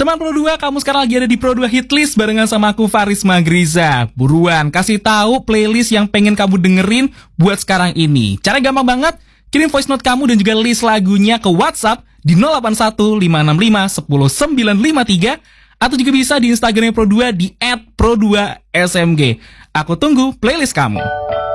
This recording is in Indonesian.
Teman Pro2, kamu sekarang lagi ada di Pro2 Hitlist barengan sama aku Faris Magriza. Buruan, kasih tahu playlist yang pengen kamu dengerin buat sekarang ini. Caranya gampang banget, kirim voice note kamu dan juga list lagunya ke WhatsApp di 081 565 10953 atau juga bisa di Instagramnya Pro2 di @pro2smg. Aku tunggu playlist kamu.